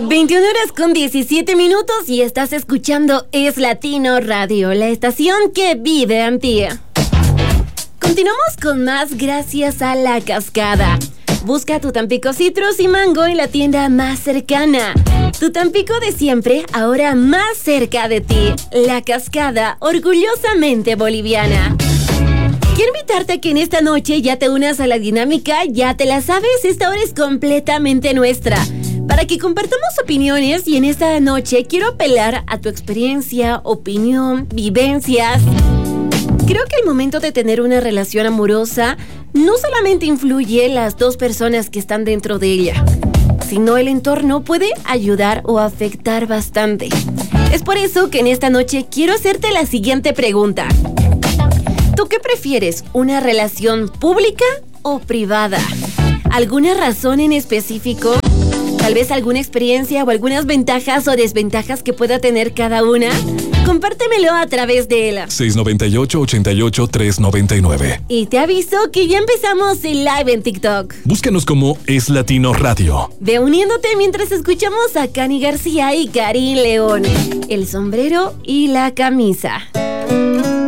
21 horas con 17 minutos y estás escuchando Es Latino Radio, la estación que vive en ti. Continuamos con más gracias a La Cascada. Busca tu Tampico Citrus y Mango en la tienda más cercana. Tu Tampico de siempre, ahora más cerca de ti. La Cascada, orgullosamente boliviana. Quiero invitarte a que en esta noche ya te unas a la dinámica. Ya te la sabes, esta hora es completamente nuestra, para que compartamos opiniones, y en esta noche quiero apelar a tu experiencia, opinión, vivencias. Creo que el momento de tener una relación amorosa no solamente influye las dos personas que están dentro de ella, sino el entorno puede ayudar o afectar bastante. Es por eso que en esta noche quiero hacerte la siguiente pregunta. ¿Tú qué prefieres? ¿Una relación pública o privada? ¿Alguna razón en específico? Tal vez alguna experiencia o algunas ventajas o desventajas que pueda tener cada una. Compártemelo a través de él. 698-88-399. Y te aviso que ya empezamos el live en TikTok. Búscanos como Es Latino Radio. Ve uniéndote mientras escuchamos a Cani García y Karim León. El sombrero y la camisa.